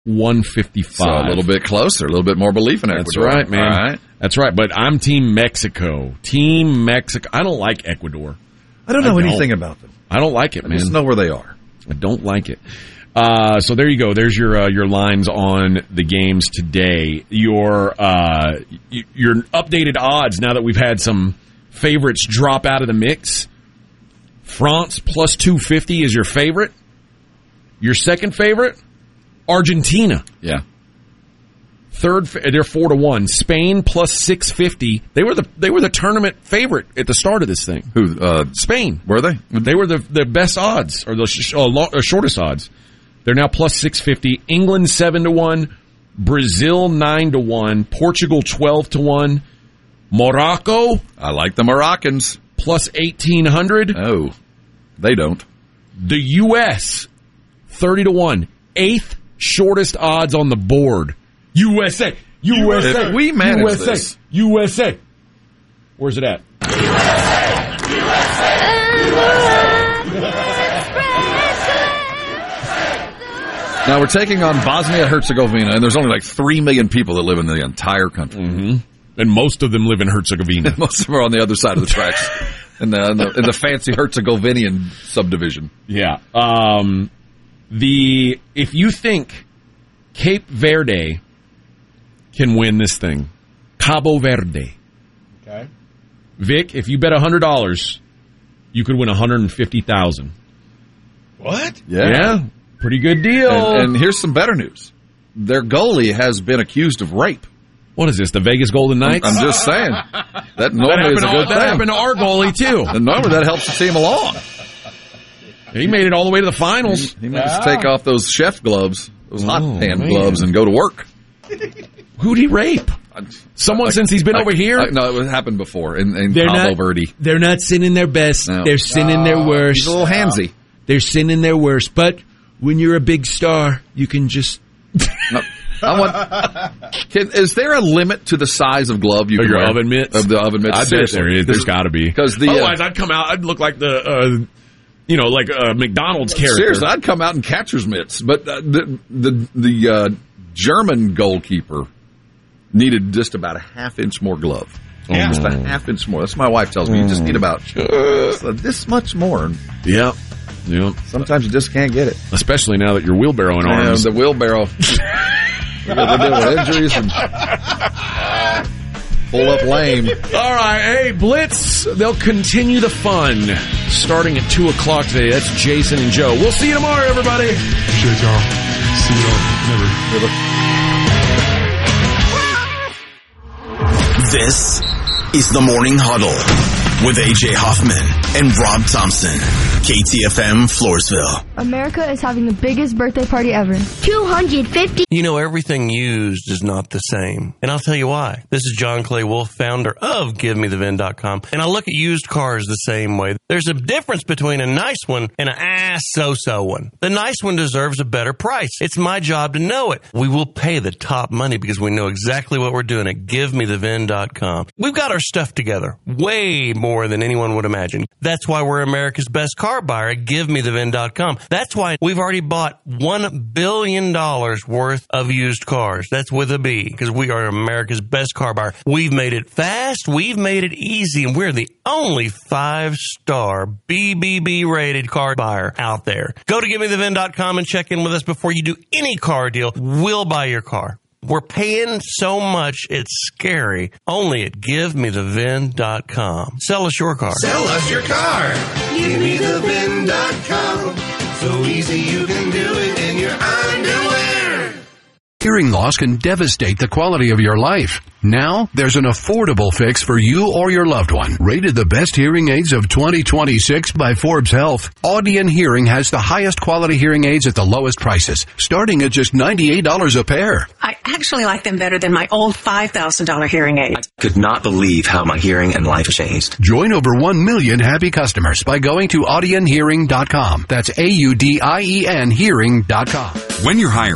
155. So a little bit closer, a little bit more belief in Ecuador. That's right, man. All right. That's right, but I'm Team Mexico. Team Mexico. I don't like Ecuador. I don't know anything about them. I don't like it, man. I just know where they are. I don't like it. So there you go. There's your lines on the games today. Your updated odds now that we've had some favorites drop out of the mix. France plus 250 is your favorite. Your second favorite, Argentina. Yeah. Third, they're 4-1. Spain plus 650. They were the tournament favorite at the start of this thing. Who? Spain. Were they? They were the best odds or the shortest odds. They're now plus 650. England 7-1. Brazil 9-1. Portugal 12-1. Morocco. I like the Moroccans. Plus 1,800. Oh, they don't. The U.S. 30-1. Eighth shortest odds on the board. USA. If we manage this. USA. Where's it at? Now we're taking on Bosnia-Herzegovina, and there's only like 3 million people that live in the entire country. Mm-hmm. And most of them live in Herzegovina. Most of them are on the other side of the tracks, in the fancy Herzegovinian subdivision. Yeah. If you think Cape Verde can win this thing, Cabo Verde. Okay. Vic, if you bet $100, you could win $150,000. What? Yeah. Pretty good deal. And here's some better news. Their goalie has been accused of rape. What is this, the Vegas Golden Knights? I'm just saying. That normally is a good thing. That happened to our goalie, too. And normally that helps the team along. He made it all the way to the finals. He managed to take off those chef gloves, those hot pan gloves, and go to work. Who'd he rape? Someone since he's been over here? No, it happened before in Cabo Verde. They're not sinning their best. No. They're sinning their worst. He's a little handsy. They're sinning their worst. But when you're a big star, you can just... No. Is there a limit to the size of glove you can wear? Oven mitts? Of the oven mitts? I bet there is. There's got to be. Because otherwise, I'd come out, I'd look like the McDonald's character. Seriously, I'd come out in catcher's mitts. But the German goalkeeper needed just about a half-inch more glove. Yeah. Just a half-inch more. That's what my wife tells me. You just need about this much more. Yeah. Yeah. Sometimes you just can't get it. Especially now that you're wheelbarrowing arms. The wheelbarrow. We're dealing with injuries and pull up lame. All right. Hey, Blitz. They'll continue the fun starting at 2 o'clock today. That's Jason and Joe. We'll see you tomorrow, everybody. Appreciate y'all. See y'all. Never. This is the Morning Huddle with A.J. Hoffman and Rob Thompson. KTFM Floresville. America is having the biggest birthday party ever. 250. You know, everything used is not the same. And I'll tell you why. This is John Clay Wolf, founder of GiveMeTheVin.com. And I look at used cars the same way. There's a difference between a nice one and an so-so one. The nice one deserves a better price. It's my job to know it. We will pay the top money because we know exactly what we're doing at GiveMeTheVin.com. We've got our stuff together way more than anyone would imagine. That's why we're America's best car buyer at GiveMeTheVin.com. That's why we've already bought $1 billion worth of used cars. That's with a B, because we are America's best car buyer. We've made it fast, we've made it easy, and we're the only 5-star BBB rated car buyer out there. Go to GiveMeTheVin.com and check in with us before you do any car deal. We'll buy your car. We're paying so much, it's scary. Only at GiveMeTheVin.com. Sell us your car. Sell us your car. GiveMeTheVin.com. So easy you can do it in your underwear. Hearing loss can devastate the quality of your life. Now, there's an affordable fix for you or your loved one. Rated the best hearing aids of 2026 by Forbes Health, Audion Hearing has the highest quality hearing aids at the lowest prices, starting at just $98 a pair. I actually like them better than my old $5,000 hearing aid. I could not believe how my hearing and life changed. Join over 1 million happy customers by going to AudionHearing.com. That's AUDIEN Hearing.com. When you're hiring,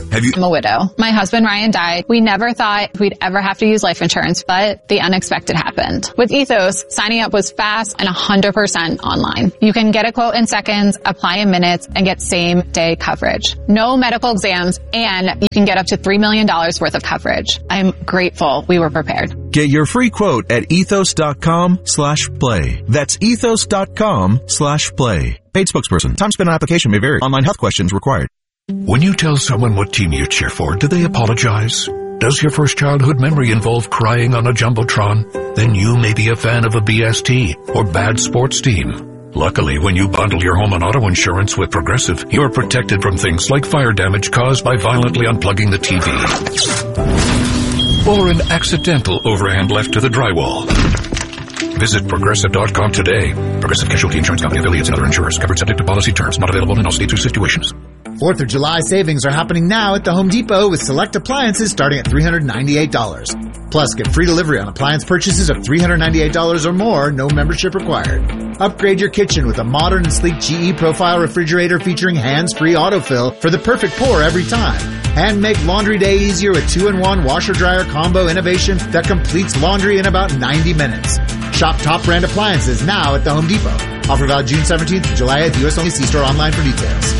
I'm a widow. My husband, Ryan, died. We never thought we'd ever have to use life insurance, but the unexpected happened. With Ethos, signing up was fast and 100% online. You can get a quote in seconds, apply in minutes, and get same-day coverage. No medical exams, and you can get up to $3 million worth of coverage. I'm grateful we were prepared. Get your free quote at ethos.com/play. That's ethos.com/play. Paid spokesperson. Time spent on application may vary. Online health questions required. When you tell someone what team you cheer for, do they apologize? Does your first childhood memory involve crying on a Jumbotron? Then you may be a fan of a BST or bad sports team. Luckily, when you bundle your home and auto insurance with Progressive, you're protected from things like fire damage caused by violently unplugging the TV. Or an accidental overhand left to the drywall. Visit Progressive.com today. Progressive Casualty Insurance Company, affiliates, and other insurers. Covered subject to policy terms. Not available in all states or situations. 4th of July savings are happening now at the Home Depot with select appliances starting at $398. Plus, get free delivery on appliance purchases of $398 or more, no membership required. Upgrade your kitchen with a modern and sleek GE Profile refrigerator featuring hands-free autofill for the perfect pour every time. And make laundry day easier with 2-in-1 washer-dryer combo innovation that completes laundry in about 90 minutes. Shop top brand appliances now at the Home Depot. Offer valid June 17th to July 8th. U.S. only. See store online for details.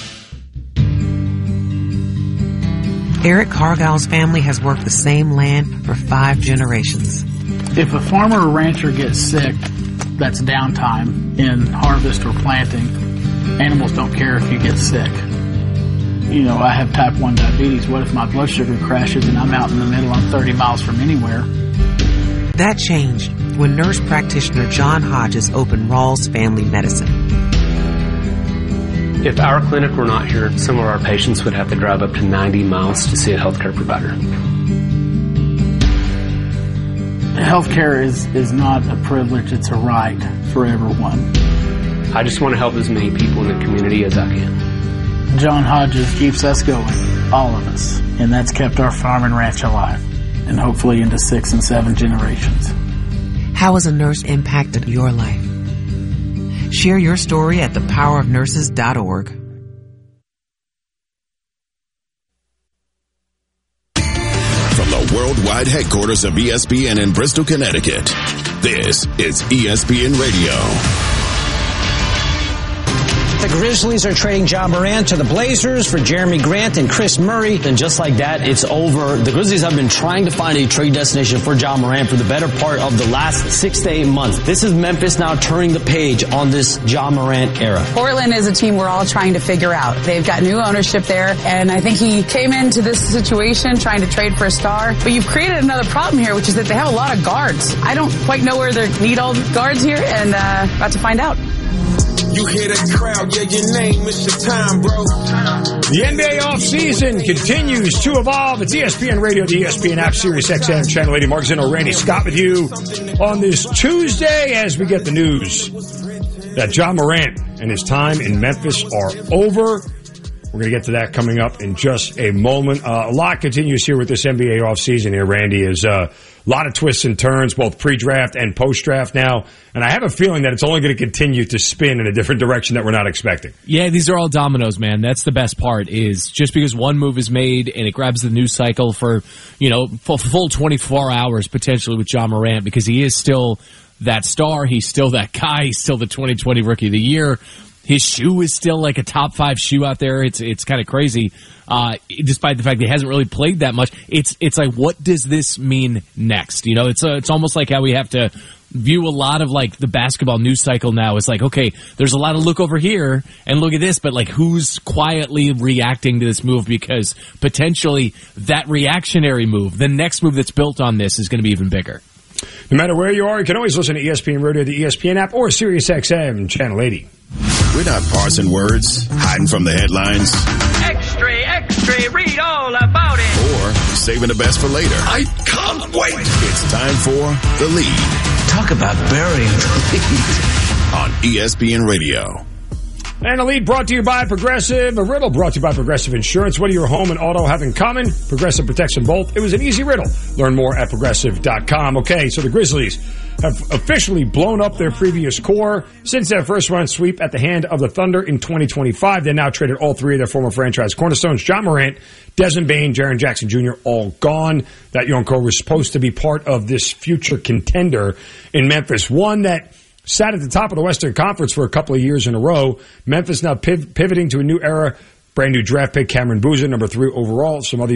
Eric Cargill's family has worked the same land for 5 generations. If a farmer or rancher gets sick, that's downtime in harvest or planting. Animals don't care if you get sick. You know, I have type 1 diabetes. What if my blood sugar crashes and I'm out in the middle, I'm 30 miles from anywhere? That changed when nurse practitioner John Hodges opened Rawls Family Medicine. If our clinic were not here, some of our patients would have to drive up to 90 miles to see a healthcare provider. Healthcare is not a privilege, it's a right for everyone. I just want to help as many people in the community as I can. John Hodges keeps us going, all of us, and that's kept our farm and ranch alive, and hopefully into 6 and 7 generations. How has a nurse impacted your life? Share your story at thepowerofnurses.org. From the worldwide headquarters of ESPN in Bristol, Connecticut, this is ESPN Radio. The Grizzlies are trading Ja Morant to the Blazers for Jeremy Grant and Chris Murray. And just like that, it's over. The Grizzlies have been trying to find a trade destination for Ja Morant for the better part of the last 6 to 8 months. This is Memphis now turning the page on this Ja Morant era. Portland is a team we're all trying to figure out. They've got new ownership there, and I think he came into this situation trying to trade for a star. But you've created another problem here, which is that they have a lot of guards. I don't quite know where they need all the guards here, and about to find out. You hear that crowd, yeah, your name, it's your time, bro. The NBA offseason continues to evolve. It's ESPN Radio, the ESPN app, Sirius XM, Channel 80. Mark Zinno, Randy Scott with you on this Tuesday as we get the news that Ja Morant and his time in Memphis are over. We're going to get to that coming up in just a moment. A lot continues here with this NBA offseason here, Randy, is a lot of twists and turns, both pre-draft and post-draft now. And I have a feeling that it's only going to continue to spin in a different direction that we're not expecting. Yeah, these are all dominoes, man. That's the best part, is just because one move is made and it grabs the news cycle for, you know, full 24 hours potentially with Ja Morant, because he is still that star. He's still that guy. He's still the 2020 Rookie of the Year. His shoe is still like a top 5 shoe out there. It's kind of crazy, despite the fact that he hasn't really played that much. It's like, what does this mean next? You know, it's almost like how we have to view a lot of like the basketball news cycle now. It's like, okay, there's a lot of look over here and look at this, but like, who's quietly reacting to this move? Because potentially that reactionary move, the next move that's built on this, is going to be even bigger. No matter where you are, you can always listen to ESPN Radio, the ESPN app, or Sirius XM, Channel 80. We're not parsing words, hiding from the headlines. Extra, read all about it. Or saving the best for later. I can't wait. It's time for The Lead. Talk about burying the lead. On ESPN Radio. And a lead brought to you by Progressive. A riddle brought to you by Progressive Insurance. What do your home and auto have in common? Progressive protects them both. It was an easy riddle. Learn more at Progressive.com. Okay, so the Grizzlies have officially blown up their previous core since their first round sweep at the hand of the Thunder in 2025. They now traded all three of their former franchise cornerstones, John Morant, Desmond Bane, Jaren Jackson Jr., all gone. That young core was supposed to be part of this future contender in Memphis. One that sat at the top of the Western Conference for a couple of years in a row. Memphis now pivoting to a new era. Brand new draft pick, Cameron Boozer, number 3 overall. Some other